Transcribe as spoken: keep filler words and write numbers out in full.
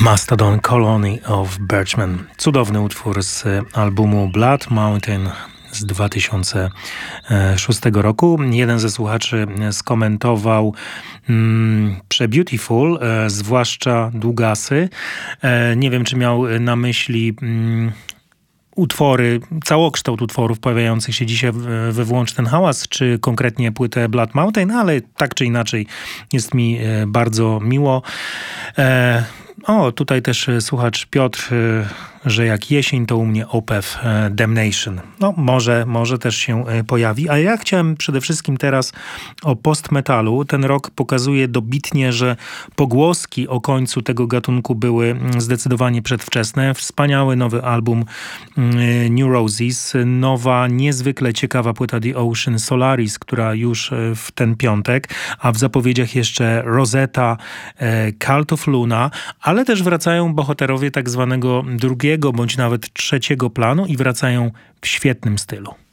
Mastodon Colony of Birchmen. Cudowny utwór z albumu Blood Mountain z dwa tysiące szóstego roku. Jeden ze słuchaczy skomentował mm, przebeautiful, e, zwłaszcza długasy. E, nie wiem, czy miał na myśli mm, utwory, całokształt utworów pojawiających się dzisiaj we Włącz ten hałas, czy konkretnie płytę Blood Mountain, ale tak czy inaczej jest mi e, bardzo miło. E, O, tutaj też słuchacz Piotr, że jak jesień, to u mnie Opeth Damnation. No, może, może też się pojawi. A ja chciałem przede wszystkim teraz o post-metalu. Ten rok pokazuje dobitnie, że pogłoski o końcu tego gatunku były zdecydowanie przedwczesne. Wspaniały nowy album New Roses, nowa, niezwykle ciekawa płyta The Ocean Solaris, która już w ten piątek, a w zapowiedziach jeszcze Rosetta, Cult of Luna, ale też wracają bohaterowie tak zwanego drugiego bądź nawet trzeciego planu i wracają w świetnym stylu.